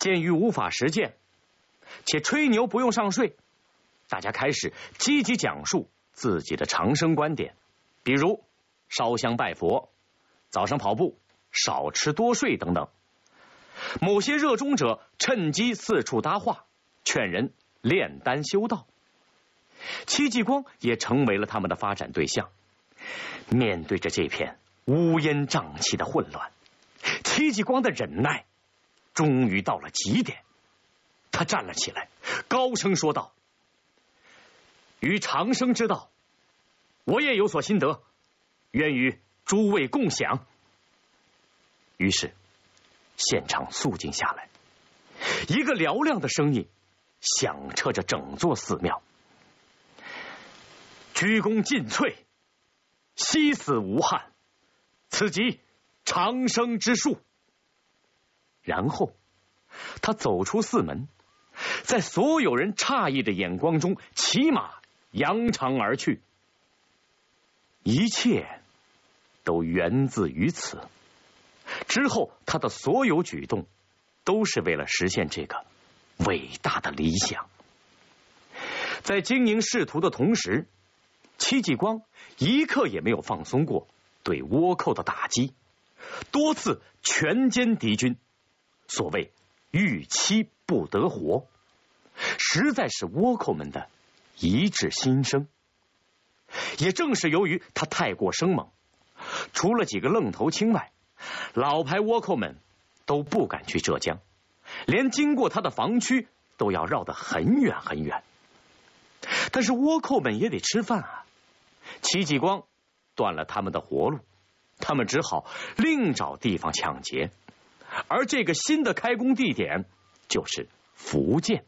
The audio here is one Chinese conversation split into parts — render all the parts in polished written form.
鉴于无法实践，且吹牛不用上税，大家开始积极讲述自己的长生观点，比如烧香拜佛、早上跑步、少吃多睡等等。某些热衷者趁机四处搭话，劝人炼丹修道。戚继光也成为了他们的发展对象。面对着这片乌烟瘴气的混乱，戚继光的忍耐终于到了极点。他站了起来，高声说道：“于长生之道，我也有所心得，愿与诸位共享。”于是现场肃静下来，一个嘹亮的声音响彻着整座寺庙：“鞠躬尽瘁，惜死无憾，此即长生之术。”然后他走出寺门，在所有人诧异的眼光中骑马扬长而去。一切都源自于此。之后他的所有举动都是为了实现这个伟大的理想。在经营仕途的同时，戚继光一刻也没有放松过对倭寇的打击，多次全歼敌军，所谓遇妻不得活，实在是倭寇们的一致心声。也正是由于他太过生猛，除了几个愣头青外，老牌倭寇们都不敢去浙江，连经过他的防区都要绕得很远很远。但是倭寇们也得吃饭啊，戚继光断了他们的活路，他们只好另找地方抢劫。而这个新的开工地点就是福建。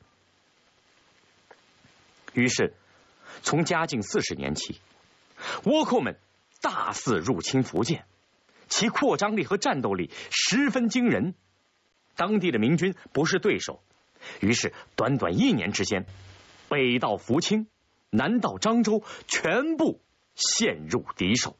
于是从嘉靖40年起，倭寇们大肆入侵福建，其扩张力和战斗力十分惊人，当地的明军不是对手。于是短短1年之间，北到福清，南到漳州，全部陷入敌手。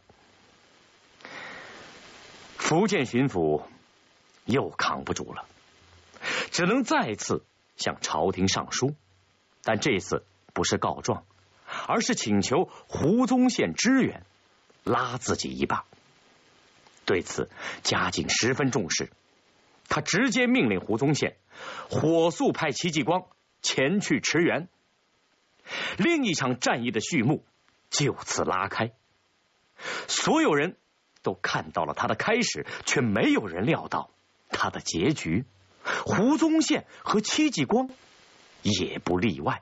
福建巡抚又扛不住了，只能再次向朝廷上书，但这次不是告状，而是请求胡宗宪支援，拉自己一把。对此嘉靖十分重视，他直接命令胡宗宪火速派戚继光前去驰援。另一场战役的序幕就此拉开，所有人都看到了他的开始，却没有人料到他的结局。胡宗宪和戚继光也不例外。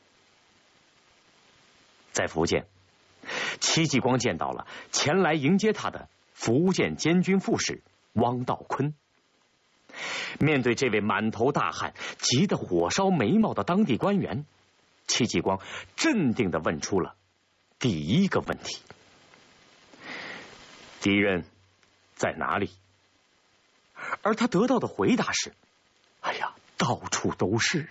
在福建，戚继光见到了前来迎接他的福建监军副使汪道坤。面对这位满头大汗、急得火烧眉毛的当地官员，戚继光镇定地问出了第一个问题：敌人在哪里？而他得到的回答是：哎呀，到处都是。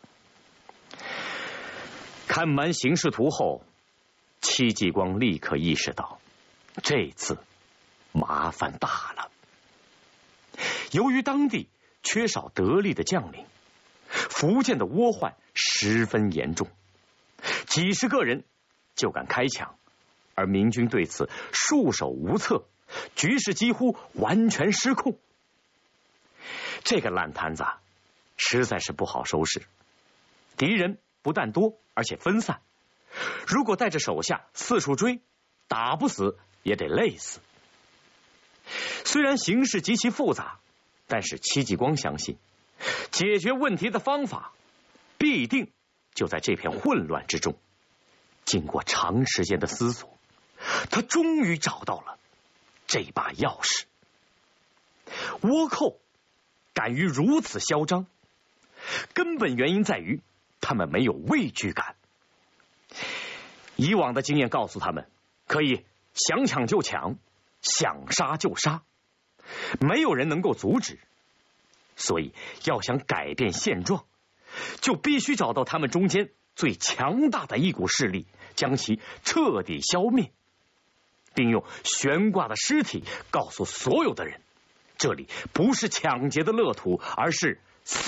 看完形势图后，戚继光立刻意识到，这次麻烦大了。由于当地缺少得力的将领，福建的倭患十分严重，几十个人就敢开抢，而明军对此束手无策，局势几乎完全失控。这个烂摊子实在是不好收拾，敌人不但多，而且分散，如果带着手下四处追，打不死也得累死。虽然形势极其复杂，但是戚继光相信，解决问题的方法必定就在这片混乱之中。经过长时间的思索，他终于找到了这把钥匙。倭寇敢于如此嚣张，根本原因在于他们没有畏惧感。以往的经验告诉他们，可以想抢就抢，想杀就杀，没有人能够阻止。所以要想改变现状，就必须找到他们中间最强大的一股势力，将其彻底消灭，并用悬挂的尸体告诉所有的人，这里不是抢劫的乐土，而是